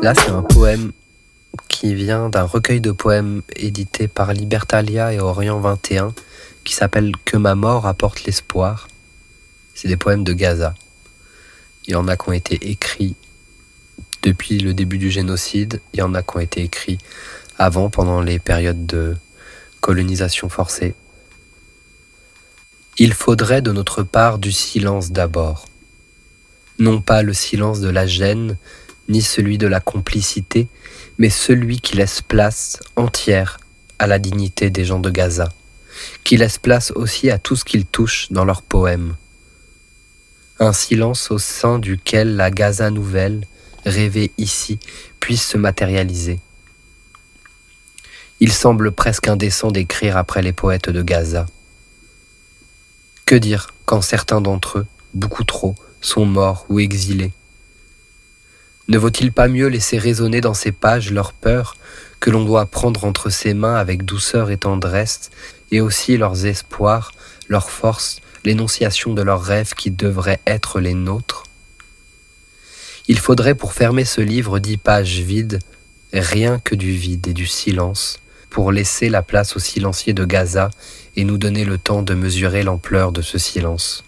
Là, c'est un poème qui vient d'un recueil de poèmes édité par Libertalia et Orient 21 qui s'appelle « Que ma mort apporte l'espoir ». C'est des poèmes de Gaza. Il y en a qui ont été écrits depuis le début du génocide, il y en a qui ont été écrits avant, pendant les périodes de colonisation forcée. Il faudrait de notre part du silence d'abord. Non pas le silence de la gêne, ni celui de la complicité, mais celui qui laisse place entière à la dignité des gens de Gaza, qui laisse place aussi à tout ce qu'ils touchent dans leurs poèmes. Un silence au sein duquel la Gaza nouvelle, rêvée ici, puisse se matérialiser. Il semble presque indécent d'écrire après les poètes de Gaza. Que dire quand certains d'entre eux, beaucoup trop, sont morts ou exilés? Ne vaut-il pas mieux laisser résonner dans ces pages leurs peurs que l'on doit prendre entre ses mains avec douceur et tendresse, et aussi leurs espoirs, leurs forces, l'énonciation de leurs rêves qui devraient être les nôtres? Il faudrait pour fermer ce livre 10 pages vides, rien que du vide et du silence, pour laisser la place aux silencieux de Gaza et nous donner le temps de mesurer l'ampleur de ce silence.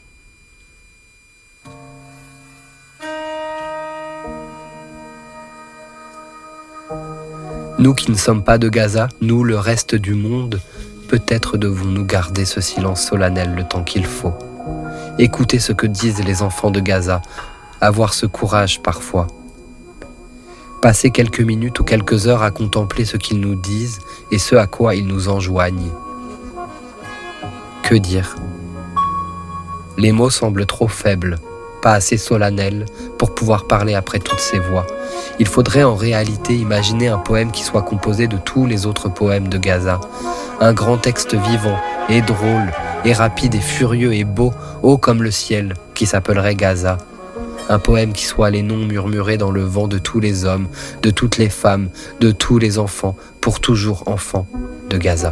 Nous qui ne sommes pas de Gaza, nous le reste du monde, peut-être devons-nous garder ce silence solennel le temps qu'il faut. Écouter ce que disent les enfants de Gaza, avoir ce courage parfois. Passer quelques minutes ou quelques heures à contempler ce qu'ils nous disent et ce à quoi ils nous enjoignent. Que dire? Les mots semblent trop faibles, pas assez solennels pour pouvoir parler après toutes ces voix. Il faudrait en réalité imaginer un poème qui soit composé de tous les autres poèmes de Gaza. Un grand texte vivant et drôle et rapide et furieux et beau, haut comme le ciel, qui s'appellerait Gaza. Un poème qui soit les noms murmurés dans le vent de tous les hommes, de toutes les femmes, de tous les enfants, pour toujours enfants de Gaza.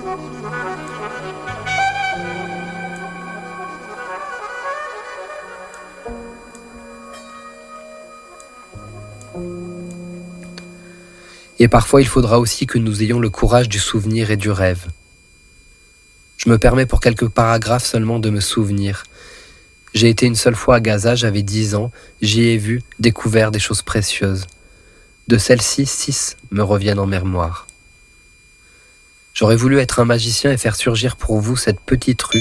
Et parfois, il faudra aussi que nous ayons le courage du souvenir et du rêve. Je me permets pour quelques paragraphes seulement de me souvenir. J'ai été une seule fois à Gaza, j'avais 10 ans, j'y ai vu, découvert des choses précieuses. De celles-ci, 6 me reviennent en mémoire. J'aurais voulu être un magicien et faire surgir pour vous cette petite rue.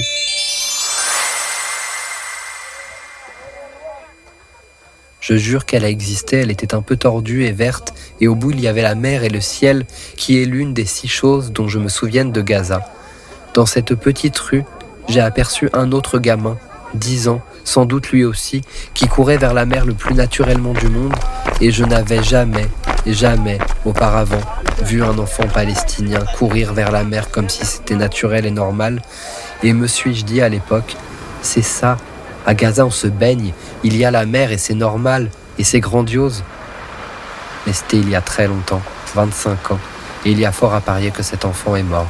Je jure qu'elle a existé, elle était un peu tordue et verte, et au bout il y avait la mer et le ciel, qui est l'une des 6 choses dont je me souvienne de Gaza. Dans cette petite rue, j'ai aperçu un autre gamin, 10 ans, sans doute lui aussi, qui courait vers la mer le plus naturellement du monde, et je n'avais jamais auparavant vu un enfant palestinien courir vers la mer comme si c'était naturel et normal, et me suis-je dit à l'époque, c'est ça, à Gaza on se baigne, il y a la mer et c'est normal, et c'est grandiose. Mais c'était il y a très longtemps, 25 ans, et il y a fort à parier que cet enfant est mort.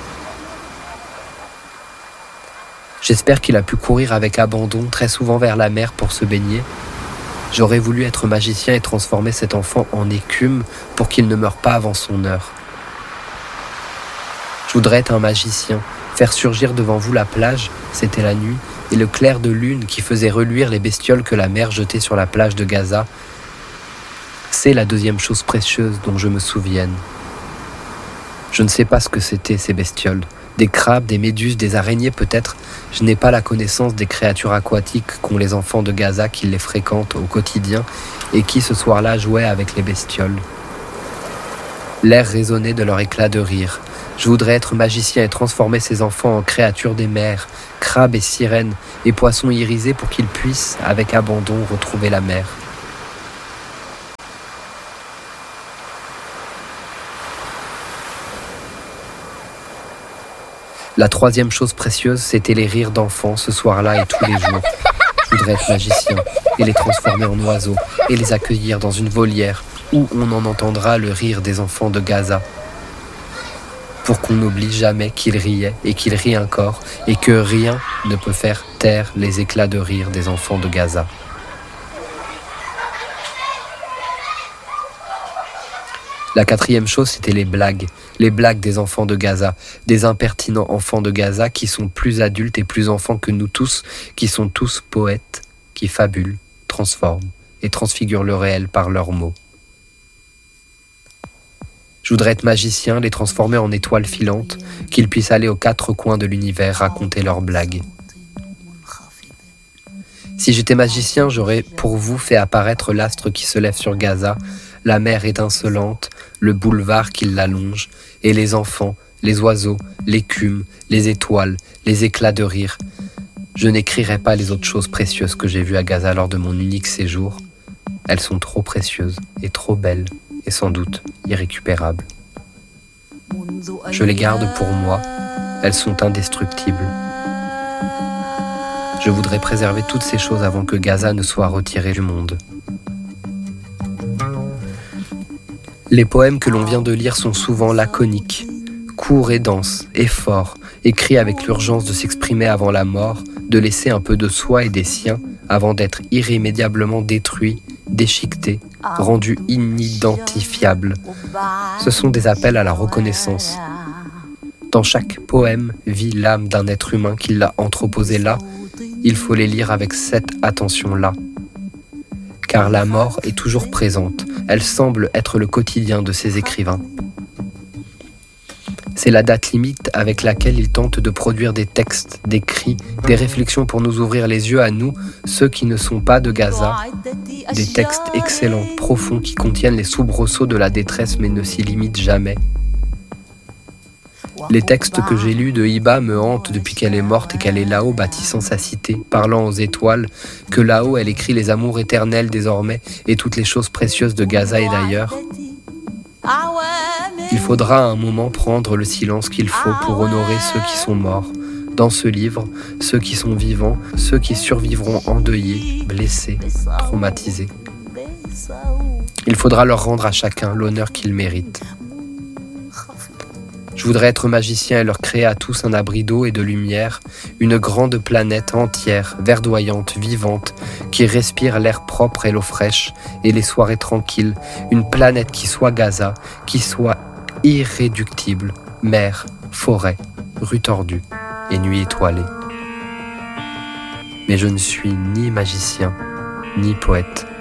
J'espère qu'il a pu courir avec abandon très souvent vers la mer pour se baigner. J'aurais voulu être magicien et transformer cet enfant en écume pour qu'il ne meure pas avant son heure. Je voudrais être un magicien, faire surgir devant vous la plage, c'était la nuit, et le clair de lune qui faisait reluire les bestioles que la mer jetait sur la plage de Gaza. C'est la deuxième chose précieuse dont je me souvienne. Je ne sais pas ce que c'était ces bestioles. Des crabes, des méduses, des araignées peut-être. Je n'ai pas la connaissance des créatures aquatiques qu'ont les enfants de Gaza qui les fréquentent au quotidien et qui ce soir-là jouaient avec les bestioles. L'air résonnait de leur éclat de rire. Je voudrais être magicien et transformer ces enfants en créatures des mers, crabes et sirènes et poissons irisés pour qu'ils puissent, avec abandon, retrouver la mer. La troisième chose précieuse, c'était les rires d'enfants ce soir-là et tous les jours. Je voudrais être magicien et les transformer en oiseaux et les accueillir dans une volière où on en entendra le rire des enfants de Gaza. Pour qu'on n'oublie jamais qu'ils riaient et qu'ils rient encore et que rien ne peut faire taire les éclats de rire des enfants de Gaza. La quatrième chose, c'était les blagues des enfants de Gaza, des impertinents enfants de Gaza qui sont plus adultes et plus enfants que nous tous, qui sont tous poètes, qui fabulent, transforment et transfigurent le réel par leurs mots. Je voudrais être magicien, les transformer en étoiles filantes, qu'ils puissent aller aux quatre coins de l'univers raconter leurs blagues. Si j'étais magicien, j'aurais pour vous fait apparaître l'astre qui se lève sur Gaza, la mer étincelante, le boulevard qui l'allonge, et les enfants, les oiseaux, l'écume, les étoiles, les éclats de rire. Je n'écrirai pas les autres choses précieuses que j'ai vues à Gaza lors de mon unique séjour. Elles sont trop précieuses et trop belles, et sans doute irrécupérables. Je les garde pour moi, elles sont indestructibles. Je voudrais préserver toutes ces choses avant que Gaza ne soit retiré du monde. Les poèmes que l'on vient de lire sont souvent laconiques, courts et denses, et forts, écrits avec l'urgence de s'exprimer avant la mort, de laisser un peu de soi et des siens avant d'être irrémédiablement détruits, déchiquetés, rendus inidentifiables. Ce sont des appels à la reconnaissance. Dans chaque poème vit l'âme d'un être humain qui l'a entreposé là. Il faut les lire avec cette attention-là. Car la mort est toujours présente. Elle semble être le quotidien de ces écrivains. C'est la date limite avec laquelle ils tentent de produire des textes, des cris, des réflexions pour nous ouvrir les yeux à nous, ceux qui ne sont pas de Gaza. Des textes excellents, profonds, qui contiennent les soubresauts de la détresse mais ne s'y limitent jamais. Les textes que j'ai lus de Hiba me hantent depuis qu'elle est morte et qu'elle est là-haut bâtissant sa cité, parlant aux étoiles, que là-haut elle écrit les amours éternels désormais et toutes les choses précieuses de Gaza et d'ailleurs. Il faudra à un moment prendre le silence qu'il faut pour honorer ceux qui sont morts. Dans ce livre, ceux qui sont vivants, ceux qui survivront endeuillés, blessés, traumatisés. Il faudra leur rendre à chacun l'honneur qu'ils méritent. Je voudrais être magicien et leur créer à tous un abri d'eau et de lumière, une grande planète entière, verdoyante, vivante, qui respire l'air propre et l'eau fraîche et les soirées tranquilles, une planète qui soit Gaza, qui soit irréductible, mer, forêt, rue tordue et nuit étoilée. Mais je ne suis ni magicien, ni poète.